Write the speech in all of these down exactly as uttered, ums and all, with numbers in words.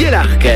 je ľahké.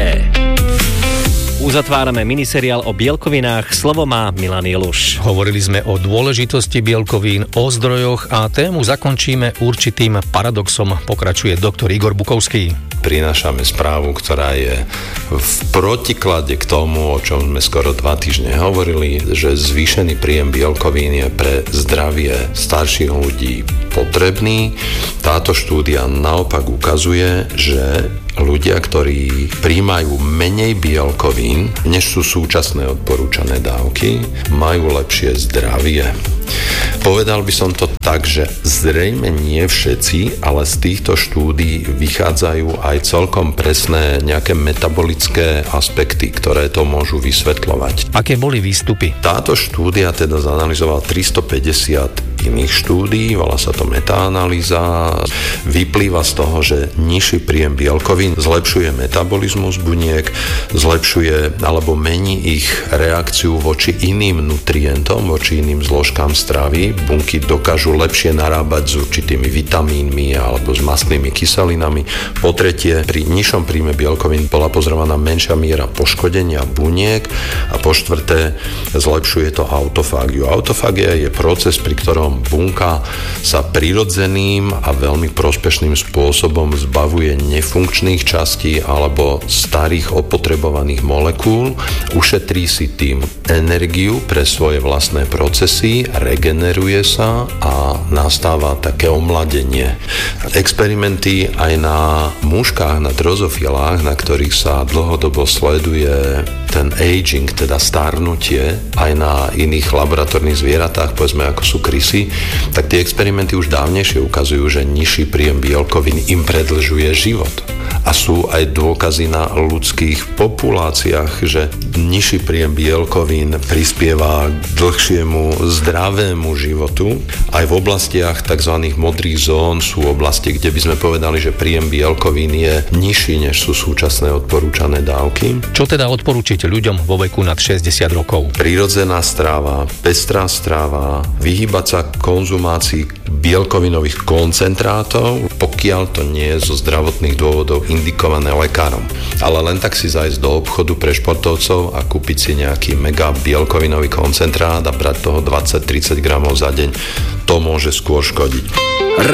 Uzatvárame miniseriál o bielkovinách. Slovo má Milan Jeluš. Hovorili sme o dôležitosti bielkovín, o zdrojoch a tému zakončíme určitým paradoxom, pokračuje doktor Igor Bukovský. Prinášame správu, ktorá je v protiklade k tomu, o čom sme skoro dva týždne hovorili, že zvýšený príjem bielkovín je pre zdravie starších ľudí potrebný. Táto štúdia naopak ukazuje, že ľudia, ktorí príjmajú menej bielkovín, než sú súčasné odporúčané dávky, majú lepšie zdravie. Povedal by som to tak, že zrejme nie všetci, ale z týchto štúdií vychádzajú aj celkom presné nejaké metabolické aspekty, ktoré to môžu vysvetľovať. Aké boli výstupy? Táto štúdia teda zanalyzovala tristopäťdesiat iných štúdií, volá sa to metaanalýza. Vyplýva z toho, že nižší príjem bielkovín zlepšuje metabolizmus buniek, zlepšuje alebo mení ich reakciu voči iným nutrientom, voči iným zložkám stravy. Bunky dokážu lepšie narábať s určitými vitamínmi alebo s mastnými kyselinami. Po tretie, pri nižšom príjme bielkovín bola pozorovaná menšia miera poškodenia buniek a po štvrté, zlepšuje to autofágiu. Autofágia je proces, pri ktorom bunka sa prirodzeným a veľmi prospešným spôsobom zbavuje nefunkčných častí alebo starých opotrebovaných molekúl, ušetrí si tým energiu pre svoje vlastné procesy, regeneruje sa a nastáva také omladenie. Experimenty aj na mužkách, na drozofilách, na ktorých sa dlhodobo sleduje ten aging, teda starnutie, aj na iných laboratórnych zvieratách, povedzme ako sú krysy, tak tie experimenty už dávnejšie ukazujú, že nižší príjem bielkovín im predĺžuje život. A sú aj dôkazy na ľudských populáciách, že nižší príjem bielkovín prispieva k dlhšiemu zdravému životu. Aj v oblastiach tzv. Modrých zón sú oblasti, kde by sme povedali, že príjem bielkovín je nižší, než sú súčasné odporúčané dávky. Čo teda odporúčite ľuďom vo veku nad šesťdesiat rokov? Prirodzená strava, pestrá strava, vyhýbať sa konzumácii bielkovinových koncentrátov, pokiaľ to nie je zo zdravotných dôvodov indikované lekárom. Ale len tak si zájsť do obchodu pre športovcov a kúpiť si nejaký mega bielkovinový koncentrát a brať toho dvadsať tridsať gramov za deň, to môže skôr škodiť.